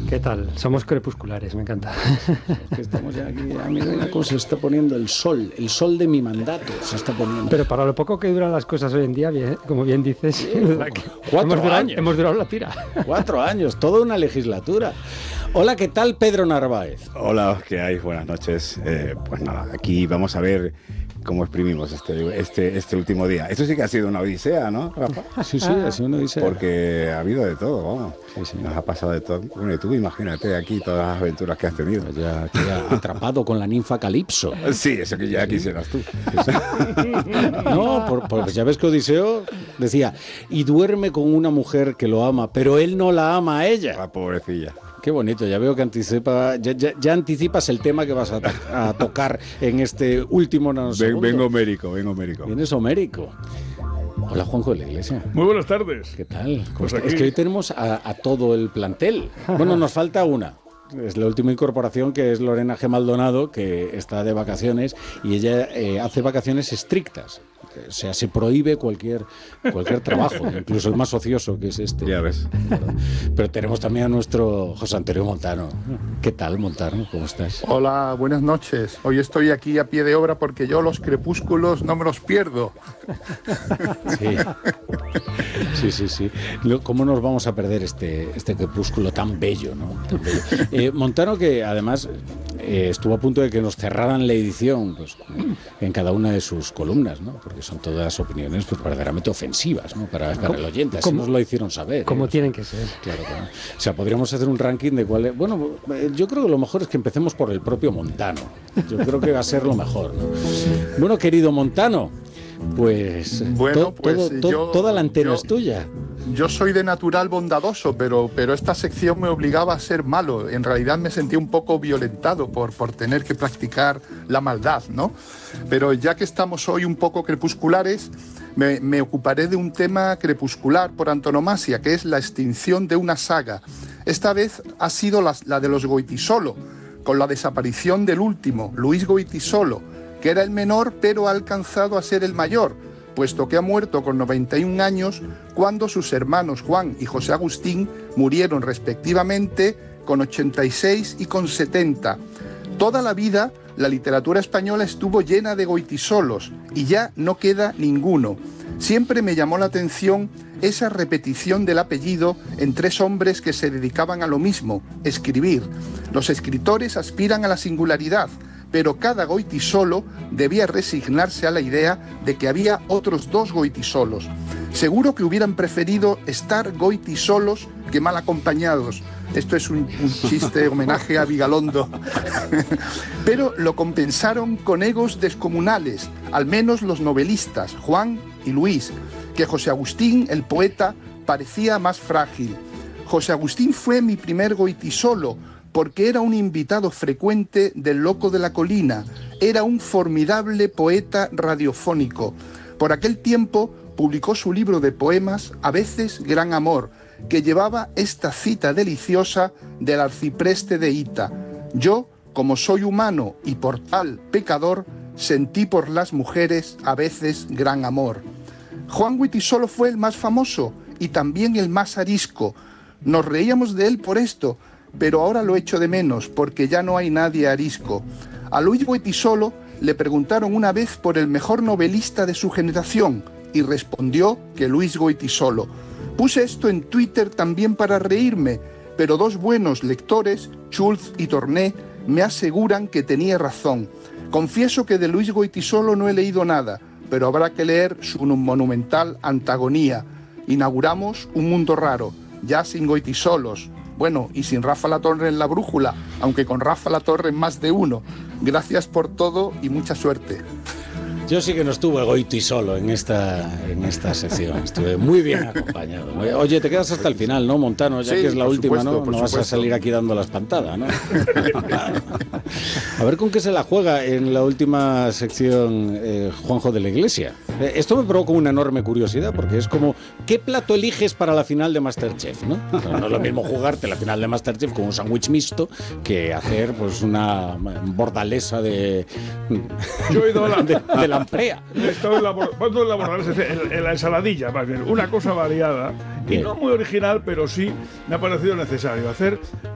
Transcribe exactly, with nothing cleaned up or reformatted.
¿Qué tal? Somos crepusculares, me encanta. Es que estamos ya aquí, a mí mira cómo se está poniendo el sol, el sol de mi mandato se está poniendo. Pero para lo poco que duran las cosas hoy en día, bien, como bien dices, Sí, la que cuatro hemos durado, años. hemos durado la tira. Cuatro años, toda una legislatura. Hola, ¿qué tal, Pedro Narváez? Hola, ¿qué hay? Buenas noches. Eh, pues nada, aquí vamos a ver cómo exprimimos este, este, este último día. Esto sí que ha sido una odisea, ¿no, Rafa? Sí, sí, ha sido una odisea. Porque ha habido de todo, vamos. Sí, sí. Nos ha pasado de todo. Bueno, y tú imagínate aquí todas las aventuras que has tenido. Ya queda atrapado con la ninfa Calipso. Sí, eso que ya quisieras tú. No, por, por- pues ya ves que Odiseo decía, y duerme con una mujer que lo ama, pero él no la ama a ella. La pobrecilla. Qué bonito, ya veo que anticipa, ya, ya- ya anticipas el tema que vas a, to- a tocar en este último Ven, nanosegundo. vengo homérico, vengo homérico. Vienes homérico. Hola, Juanjo de la Iglesia. Muy buenas tardes. ¿Qué tal? ¿Cómo Pues está? aquí- Es que hoy tenemos a, a todo el plantel. Bueno, nos falta una. Es la última incorporación, que es Lorena G. Maldonado, que está de vacaciones y ella eh, hace vacaciones estrictas. O sea, se prohíbe cualquier, cualquier trabajo, incluso el más ocioso, que es este. Ya ves. Pero tenemos también a nuestro José Antonio Montano. ¿Qué tal, Montano? ¿Cómo estás? Hola, buenas noches. Hoy estoy aquí a pie de obra porque yo los crepúsculos no me los pierdo. Sí, sí, sí. sí. Lo- ¿Cómo nos vamos a perder este, este crepúsculo tan bello, ¿no? Tan bello. Eh, Montano, que además eh, estuvo a punto de que nos cerraran la edición, pues, en cada una de sus columnas, ¿no? Porque son todas opiniones, pues, verdaderamente ofensivas, ¿no? Para, para el oyente. Así ¿Cómo? nos lo hicieron saber. Como ¿eh? tienen que ser. Claro, claro. O sea, podríamos hacer un ranking de cuál es... Bueno, eh, yo creo que lo mejor es que empecemos por el propio Montano. Yo creo que va a ser lo mejor, ¿no? Bueno, querido Montano, pues... Bueno, to- pues, todo- to- yo- toda la antena yo- es tuya. Yo soy de natural bondadoso, pero, pero esta sección me obligaba a ser malo. En realidad me sentí un poco violentado por, por tener que practicar la maldad, ¿no? Pero ya que estamos hoy un poco crepusculares, me, me ocuparé de un tema crepuscular por antonomasia, que es la extinción de una saga. Esta vez ha sido la, la de los Goytisolo, con la desaparición del último, Luis Goytisolo, que era el menor pero ha alcanzado a ser el mayor, puesto que ha muerto con noventa y un años cuando sus hermanos Juan y José Agustín murieron respectivamente con ochenta y seis y con setenta. Toda la vida la literatura española estuvo llena de Goytisolos y ya no queda ninguno. Siempre me llamó la atención esa repetición del apellido en tres hombres que se dedicaban a lo mismo, escribir. Los escritores aspiran a la singularidad, pero cada Goytisolo debía resignarse a la idea de que había otros dos Goytisolos. Seguro que hubieran preferido estar Goytisolos que mal acompañados. Esto es un, un chiste homenaje a Vigalondo. Pero lo compensaron con egos descomunales, al menos los novelistas, Juan y Luis, que José Agustín, el poeta, parecía más frágil. José Agustín fue mi primer Goytisolo, porque era un invitado frecuente del Loco de la Colina, era un formidable poeta radiofónico. Por aquel tiempo publicó su libro de poemas, A veces Gran Amor, que llevaba esta cita deliciosa del arcipreste de Hita: yo, como soy humano y por tal pecador, sentí por las mujeres a veces gran amor. Juan Goytisolo fue el más famoso y también el más arisco. Nos reíamos de él por esto, pero ahora lo echo de menos porque ya no hay nadie arisco. A Luis Goytisolo le preguntaron una vez por el mejor novelista de su generación y respondió que Luis Goytisolo. Puse esto en Twitter también para reírme, pero dos buenos lectores, Schulz y Torné, me aseguran que tenía razón. Confieso que de Luis Goytisolo no he leído nada, pero habrá que leer su monumental Antagonía. Inauguramos un mundo raro, ya sin Goytisolos. Bueno, y sin Rafa Latorre en la brújula, aunque con Rafa Latorre más de uno. Gracias por todo y mucha suerte. Yo sí que no estuve Goytisolo en esta, en esta sección. Estuve muy bien acompañado. Oye, te quedas hasta el final, ¿no, Montano? Ya Sí, que es la por última, supuesto, ¿no? por No vas a supuesto. salir aquí dando la espantada, ¿no? A ver con qué se la juega en la última sección eh, Juanjo de la Iglesia. Eh, esto me provoca una enorme curiosidad, porque es como, ¿qué plato eliges para la final de MasterChef, no? No, no es lo mismo jugarte la final de MasterChef con un sándwich mixto que hacer, pues, una bordalesa de... Yo he ido a la, de, de lamprea. he estado en la, bor- bueno, en la bordalesa, es decir, en, en la ensaladilla, más bien, una cosa variada y Bien. no muy original, pero sí me ha parecido necesario hacer